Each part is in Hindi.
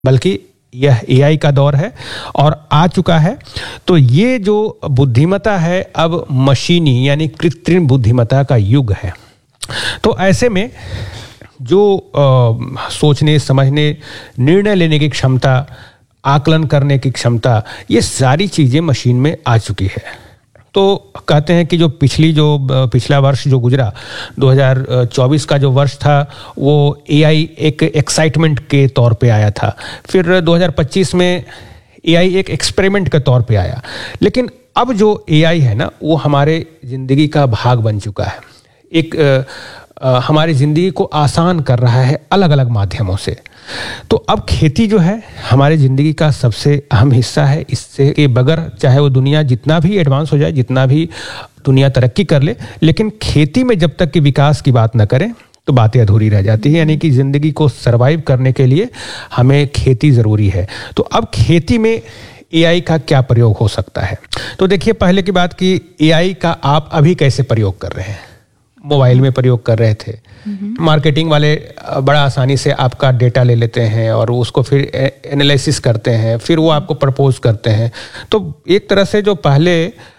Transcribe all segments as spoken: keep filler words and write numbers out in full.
बल्कि यह एआई का दौर है और आ चुका है। तो ये जो बुद्धिमत्ता है अब मशीनी यानी कृत्रिम बुद्धिमत्ता का युग है। तो ऐसे में जो आ, सोचने समझने निर्णय लेने की क्षमता, आकलन करने की क्षमता, ये सारी चीज़ें मशीन में आ चुकी है। तो कहते हैं कि जो पिछली जो पिछला वर्ष जो गुजरा दो हज़ार चौबीस का जो वर्ष था वो एआई एक एक्साइटमेंट के तौर पे आया था। फिर दो हज़ार पच्चीस में एआई एक एक्सपेरिमेंट के तौर पे आया। लेकिन अब जो एआई है ना वो हमारे ज़िंदगी का भाग बन चुका है। एक आ, आ, हमारी ज़िंदगी को आसान कर रहा है अलग अलग माध्यमों से। तो अब खेती जो है हमारी ज़िंदगी का सबसे अहम हिस्सा है। इससे के बगैर चाहे वो दुनिया जितना भी एडवांस हो जाए, जितना भी दुनिया तरक्की कर ले, लेकिन खेती में जब तक कि विकास की बात न करें तो बातें अधूरी रह जाती है। यानी कि ज़िंदगी को सरवाइव करने के लिए हमें खेती ज़रूरी है। तो अब खेती में एआई का क्या प्रयोग हो सकता है? तो देखिए, पहले की बात कि एआई का आप अभी कैसे प्रयोग कर रहे हैं। मोबाइल में प्रयोग कर रहे थे, मार्केटिंग वाले बड़ा आसानी से आपका डेटा ले लेते हैं और उसको फिर एनालिसिस करते हैं, फिर वो आपको प्रपोज करते हैं। तो एक तरह से जो पहले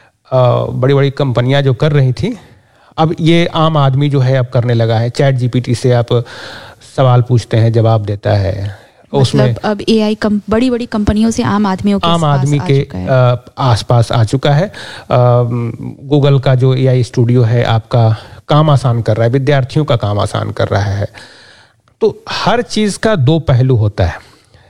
बड़ी बड़ी कंपनियां जो कर रही थी, अब ये आम आदमी जो है अब करने लगा है। चैट जीपीटी से आप सवाल पूछते हैं, जवाब देता है। मतलब अब एआई कम बड़ी बड़ी कंपनियों से आम आदमियों के आम आदमी के आसपास आ चुका है। गूगल का जो एआई स्टूडियो है आपका काम आसान कर रहा है, विद्यार्थियों का काम आसान कर रहा है। तो हर चीज़ का दो पहलू होता है,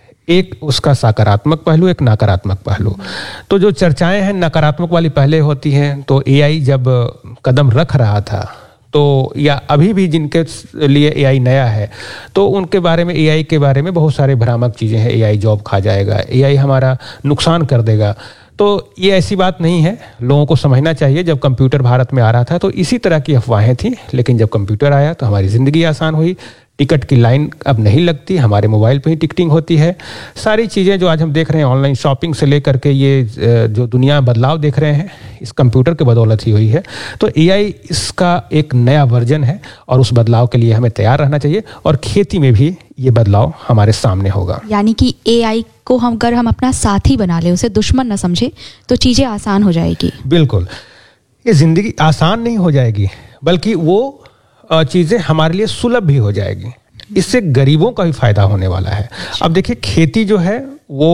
एक उसका सकारात्मक पहलू, एक नकारात्मक पहलू। तो जो चर्चाएं हैं नकारात्मक वाली पहले होती हैं। तो एआई जब कदम रख रहा था तो या अभी भी जिनके लिए एआई नया है तो उनके बारे में, एआई के बारे में बहुत सारे भ्रामक चीज़ें हैं। एआई जॉब खा जाएगा, एआई हमारा नुकसान कर देगा। तो ये ऐसी बात नहीं है, लोगों को समझना चाहिए। जब कंप्यूटर भारत में आ रहा था तो इसी तरह की अफवाहें थी, लेकिन जब कंप्यूटर आया तो हमारी ज़िंदगी आसान हुई। टिकट की लाइन अब नहीं लगती, हमारे मोबाइल पे ही टिकटिंग होती है। सारी चीज़ें जो आज हम देख रहे हैं, ऑनलाइन शॉपिंग से लेकर के ये जो दुनिया बदलाव देख रहे हैं, इस कंप्यूटर के बदौलत ही हुई है। तो एआई इसका एक नया वर्जन है और उस बदलाव के लिए हमें तैयार रहना चाहिए। और खेती में भी ये बदलाव हमारे सामने होगा। यानी कि एआई को हम अगर हम अपना साथी बना ले, उसे दुश्मन न समझे, तो चीज़ें आसान हो जाएगी। बिल्कुल, ये ज़िंदगी आसान नहीं हो जाएगी, बल्कि वो चीज़ें हमारे लिए सुलभ भी हो जाएगी। इससे गरीबों का भी फायदा होने वाला है। अब देखिए, खेती जो है वो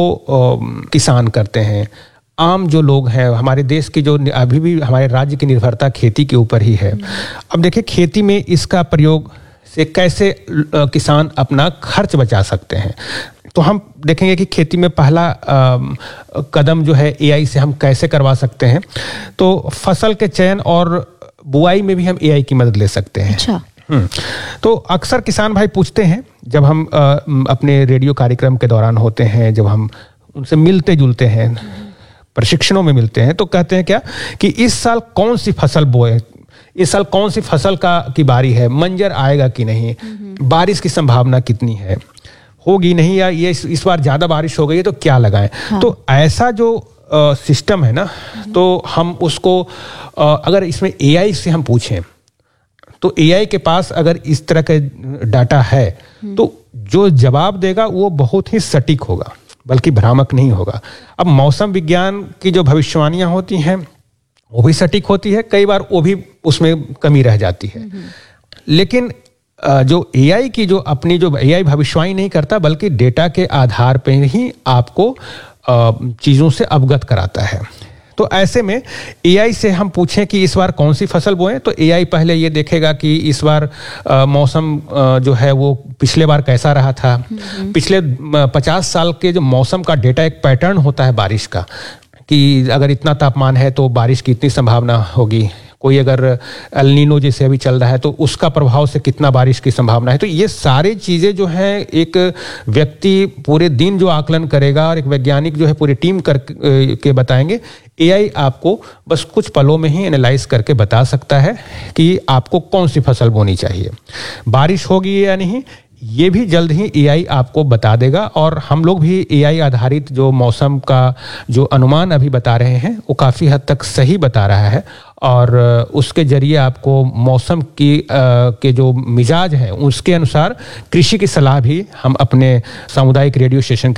आ, किसान करते हैं। आम जो लोग हैं, हमारे देश की जो अभी भी हमारे राज्य की निर्भरता खेती के ऊपर ही है। अब देखिए, खेती में इसका प्रयोग से कैसे आ, किसान अपना खर्च बचा सकते हैं। तो हम देखेंगे कि खेती में पहला आ, कदम जो है एआई से हम कैसे करवा सकते हैं। तो फसल के चयन और बुआई में भी हम एआई की मदद ले सकते हैं। अच्छा। तो अक्सर किसान भाई पूछते हैं, जब हम आ, अपने रेडियो कार्यक्रम के दौरान होते हैं, जब हम उनसे मिलते जुलते हैं, प्रशिक्षणों में मिलते हैं, तो कहते हैं क्या कि इस साल कौन सी फसल बोए, इस साल कौन सी फसल का की बारी है, मंजर आएगा कि नहीं, बारिश की संभावना कितनी है, होगी नहीं, या ये इस, इस बार ज़्यादा बारिश हो गई है तो क्या लगाएं। हाँ। तो ऐसा जो सिस्टम है ना, तो हम उसको आ, अगर इसमें एआई से हम पूछें तो एआई के पास अगर इस तरह का डाटा है तो जो जवाब देगा वो बहुत ही सटीक होगा, बल्कि भ्रामक नहीं होगा। अब मौसम विज्ञान की जो भविष्यवाणियां होती हैं वो भी सटीक होती है, कई बार वो भी उसमें कमी रह जाती है। लेकिन जो एआई की जो अपनी जो एआई भविष्यवाणी नहीं करता, बल्कि डेटा के आधार पर ही आपको चीज़ों से अवगत कराता है। तो ऐसे में एआई से हम पूछें कि इस बार कौन सी फसल बोएं, तो एआई पहले ये देखेगा कि इस बार आ, मौसम आ, जो है वो पिछले बार कैसा रहा था। पिछले पचास साल के जो मौसम का डेटा, एक पैटर्न होता है बारिश का, कि अगर इतना तापमान है तो बारिश की इतनी संभावना होगी। कोई अगर एल नीनो जैसे अभी चल रहा है तो उसका प्रभाव से कितना बारिश की संभावना है। तो ये सारी चीज़ें जो हैं एक व्यक्ति पूरे दिन जो आकलन करेगा और एक वैज्ञानिक जो है पूरी टीम कर के बताएंगे। एआई आपको बस कुछ पलों में ही एनालाइज करके बता सकता है कि आपको कौन सी फसल बोनी चाहिए, बारिश होगी या नहीं, ये भी जल्द ही एआई आपको बता देगा। और हम लोग भी एआई आधारित जो मौसम का जो अनुमान अभी बता रहे हैं वो काफ़ी हद तक सही बता रहा है। और उसके जरिए आपको मौसम की आ, के जो मिजाज है उसके अनुसार कृषि की सलाह भी हम अपने सामुदायिक रेडियो स्टेशन